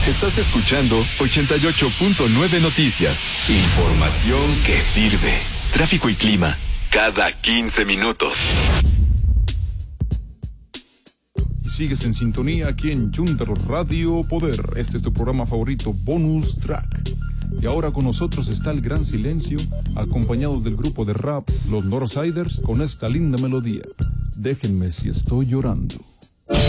Estás escuchando 88.9 Noticias. Información que sirve. Tráfico y clima cada 15 minutos. Sigues en sintonía aquí en Junter Radio Poder. Este es tu programa favorito, Bonus Track. Y ahora con nosotros está El Gran Silencio, acompañado del grupo de rap Los Northsiders, con esta linda melodía. Déjenme si estoy llorando.